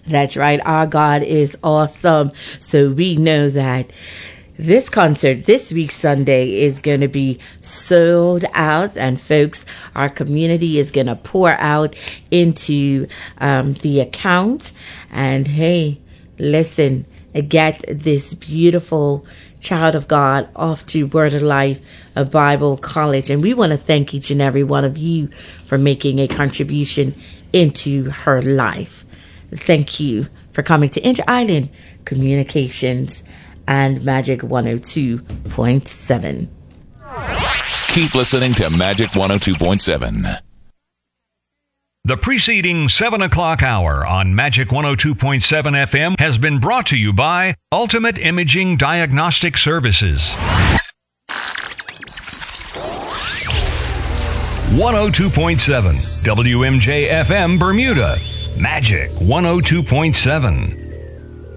That's right. Our God is awesome. So we know that this concert this week Sunday is going to be sold out, and folks, our community is going to pour out into the account. And hey, listen, get this beautiful child of God off to Word of Life, a Bible college. And we want to thank each and every one of you for making a contribution into her life. Thank you for coming to Inter Island Communications and Magic 102.7. Keep listening to Magic 102.7. The preceding 7 o'clock hour on Magic 102.7 FM has been brought to you by Ultimate Imaging Diagnostic Services. 102.7 WMJ FM Bermuda. Magic 102.7.